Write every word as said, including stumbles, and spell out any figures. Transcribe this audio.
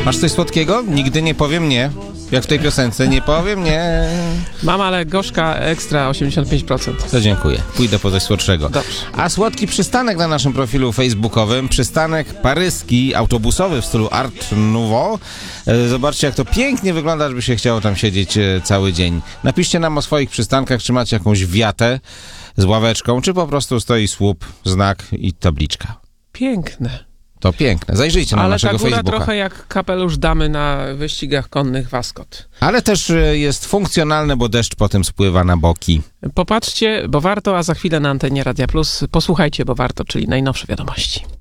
Masz coś słodkiego? Nigdy nie powiem nie. Jak w tej piosence, nie powiem nie. Mam, ale gorzka ekstra osiemdziesiąt pięć procent. To dziękuję. Pójdę po coś słodszego. Dobrze. A słodki przystanek na naszym profilu facebookowym, przystanek paryski, autobusowy w stylu Art Nouveau. E, Zobaczcie, jak to pięknie wygląda, żeby się chciało tam siedzieć e, cały dzień. Napiszcie nam o swoich przystankach, czy macie jakąś wiatę z ławeczką, czy po prostu stoi słup, znak i tabliczka. Piękne. To piękne. Zajrzyjcie na Ale naszego ta góra Facebooka. trochę jak kapelusz damy na wyścigach konnych w Ascot. Ale też e, jest funkcjonalne, bo deszcz potem spływa na boki. Popatrzcie, bo warto, a za chwilę na antenie Radia Plus posłuchajcie, bo warto, czyli najnowsze wiadomości.